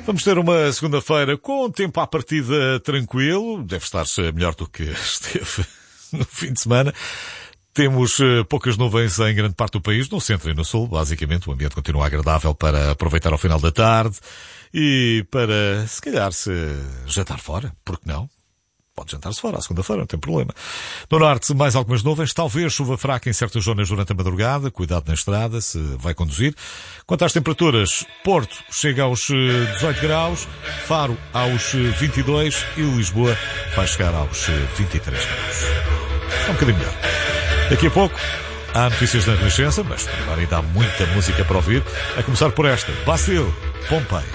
Vamos ter uma segunda-feira com tempo à partida tranquilo. Deve estar-se melhor do que esteve no fim de semana. Temos poucas nuvens em grande parte do país, no centro e no sul. Basicamente, o ambiente continua agradável para aproveitar ao final da tarde e para, se calhar, se jantar fora. Por que não? Pode jantar-se fora à segunda-feira, não tem problema. No norte, mais algumas nuvens, talvez chuva fraca em certas zonas durante a madrugada. Cuidado na estrada, se vai conduzir. Quanto às temperaturas, Porto chega aos 18 graus, Faro aos 22 e Lisboa vai chegar aos 23 graus. É um bocadinho melhor. Daqui a pouco há notícias da Renascença, mas primeiro ainda há muita música para ouvir, a começar por esta, Bacil, Pompeia.